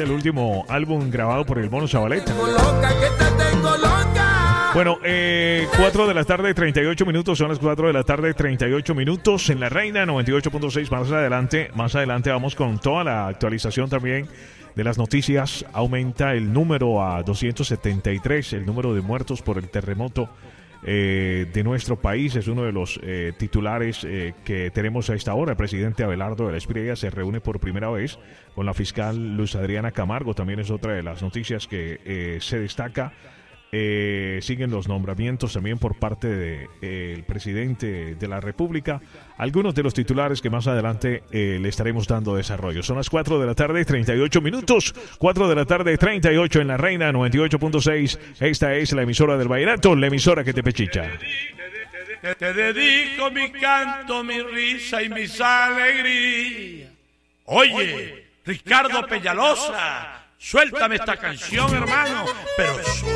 el último álbum grabado por el Mono Zabaleta. Tengo loca, que te tengo loca. Bueno, 4 de la tarde, 38 minutos. Son las 4 de la tarde, 38 minutos. En La Reina 98.6. Más adelante vamos con toda la actualización también de las noticias. Aumenta el número a 273, el número de muertos por el terremoto de nuestro país. Es uno de los titulares que tenemos a esta hora. El presidente Abelardo de la Espriella se reúne por primera vez con la fiscal Luz Adriana Camargo. También es otra de las noticias que se destaca. Siguen los nombramientos también por parte del presidente de la República. Algunos de los titulares que más adelante le estaremos dando desarrollo. Son las 4 de la tarde, 38 minutos. 4 de la tarde, 38 en La Reina 98.6. Esta es la emisora del vallenato, la emisora que te pechicha. Te dedico mi canto, mi risa y mis alegrías. Oye, Ricardo Peñalosa, suéltame esta canción, hermano, pero